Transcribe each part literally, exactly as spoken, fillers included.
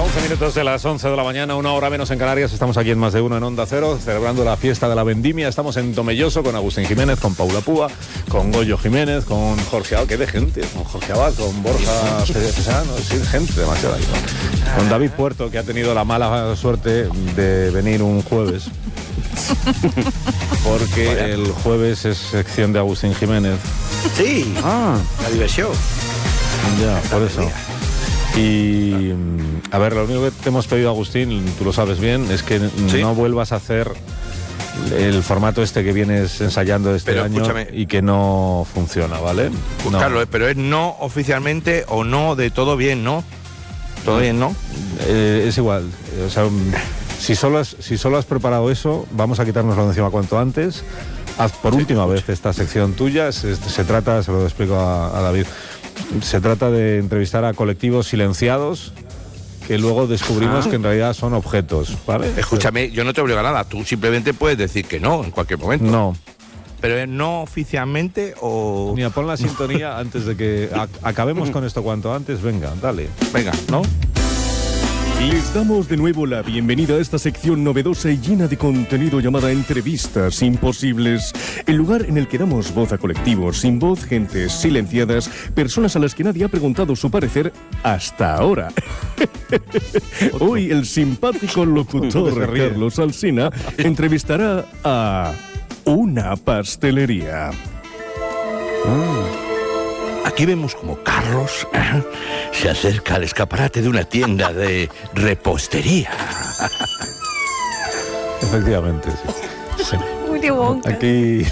once minutos de las once de la mañana, una hora menos en Canarias. Estamos aquí en Más de Uno en Onda Cero, celebrando la fiesta de la vendimia. Estamos en Tomelloso con Agustín Jiménez, con Paula Púa, con Goyo Jiménez, con Jorge Abad, que de gente, con Jorge Abad, con Borja Pesano, sí, gente demasiado ahí, ¿no? Con David Puerto, que ha tenido la mala suerte de venir un jueves, porque el jueves es sección de Agustín Jiménez. Sí, Ah, la diversión. ya, por eso. Y, a ver, lo único que te hemos pedido, Agustín, tú lo sabes bien, es que ¿Sí? no vuelvas a hacer el formato este que vienes ensayando este Pero año escúchame. y que no funciona, ¿vale? Pues No. Carlos, pero es no oficialmente o no de todo bien, ¿no? Todo bien, ¿no? Eh, es igual. O sea, si solo, has, si solo has preparado eso, vamos a quitárnoslo de encima cuanto antes. Haz por última vez esta sección tuya. Se, se trata, se lo explico a, a David, se trata de entrevistar a colectivos silenciados que luego descubrimos Ah. que en realidad son objetos, ¿vale? Escúchame, yo no te obligo a nada. Tú simplemente puedes decir que no en cualquier momento. No. Pero es no oficialmente o... Mira, pon la sintonía antes de que a- acabemos con esto cuanto antes. Venga, dale. Venga, ¿no? Les damos de nuevo la bienvenida a esta sección novedosa y llena de contenido llamada Entrevistas Imposibles, el lugar en el que damos voz a colectivos sin voz, gentes silenciadas, personas a las que nadie ha preguntado su parecer hasta ahora. Hoy el simpático Se locutor ríe. Carlos Alsina entrevistará a una pastelería. Aquí vemos como Carlos se acerca al escaparate de una tienda de repostería. Efectivamente, sí. Sí. Willy Wonka. Aquí,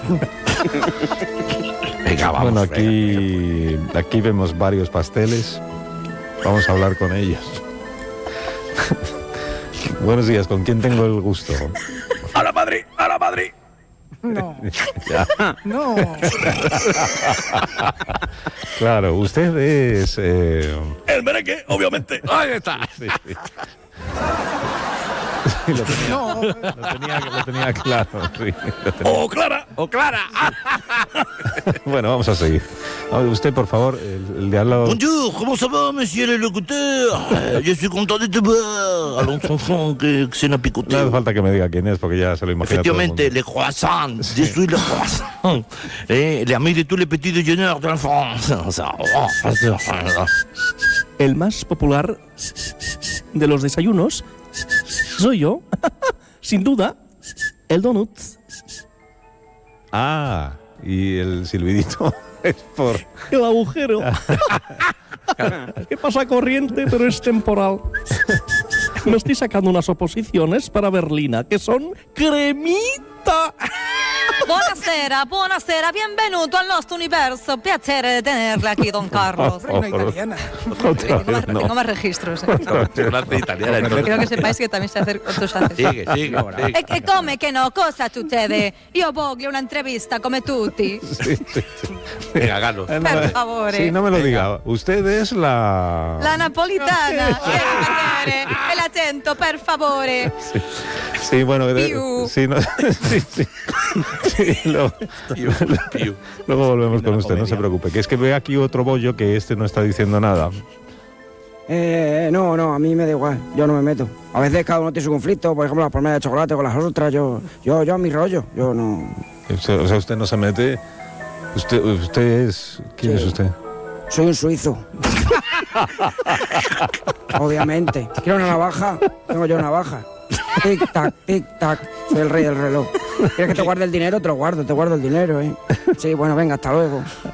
Venga, vamos. bueno, venga, aquí, aquí vemos varios pasteles. Vamos a hablar con ellos. Buenos días, ¿con quién tengo el gusto? venga. ¡A la Madrid! ¡A la Madrid! No, Ya. no. Claro, usted es... eh, El merengue, obviamente. Ahí está. sí, sí. Sí, lo tenía, No. lo tenía, lo tenía claro. Sí, lo tenía. O Clara, o Clara. Bueno, vamos a seguir. A ver, usted, por favor, el, el de al lado... Bonjour, comment ça va, monsieur le locuteur? Je suis content de te voir. Allons, enfant, que, que c'est un picoté. No hace falta que me diga quién es, porque ya se lo imagina todo el mundo. Effectivement, les croissants. Je suis le croissant. Eh, l'ami de tous les petits déjeuners de la France. El más popular de los desayunos soy yo, sin duda, el donut. Ah, y el silbidito es por... El agujero. ¿Qué pasa corriente, pero es temporal? Me estoy sacando unas oposiciones para Berlina, que son cremita. Buonasera, buonasera, benvenuto al nostro universo. Piacere de tenerle aquí, don Carlos. Una italiana. Otra Tengo vez más, no. tengo más registros. ¿eh? italiana. Quiero que sepáis che también sé hacer otros haces. Sigue, sigue. E, e come che no? Cosa succede? Io voglio un'intervista come tutti. Sí, sí, sí. Venga, Carlos. Eh, Per me- favore. Sí, no me lo diga. Usted es la... La napolitana. Quiero vedere el acento, per favore. Sí, sí, bueno... de- Piu. Sí, no, sí, sí. Sí, lo- Piu, piu. luego volvemos con usted, no se preocupe. Que es que veo aquí otro bollo que este no está diciendo nada. Eh, no, no, a mí me da igual, yo no me meto. A veces cada uno tiene su conflicto, por ejemplo, las palmeras de chocolate con las otras, yo, yo, yo a mi rollo, yo no... O sea, o sea, usted no se mete... Usted, usted es... ¿Quién Sí. es usted? Soy un suizo. Obviamente. ¿Quiero una navaja? Tengo yo una navaja. Tic, tac, tic, tac. Soy el rey del reloj. ¿Quieres que te guarde el dinero? Te lo guardo, te guardo el dinero, ¿eh? Sí, bueno, venga, hasta luego.